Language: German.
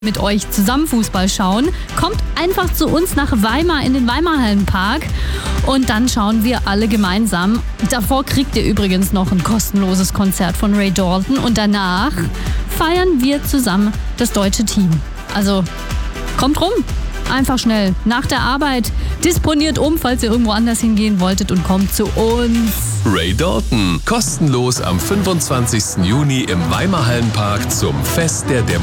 mit euch zusammen Fußball schauen. Kommt einfach zu uns nach Weimar in den Weimarhallenpark und dann schauen wir alle gemeinsam. Davor kriegt ihr übrigens noch ein kostenloses Konzert von Ray Dalton und danach feiern wir zusammen das deutsche Team. Also kommt rum, einfach schnell nach der Arbeit, disponiert falls ihr irgendwo anders hingehen wolltet und kommt zu uns. Ray Dalton, kostenlos am 25. Juni im Weimarhallenpark zum Fest der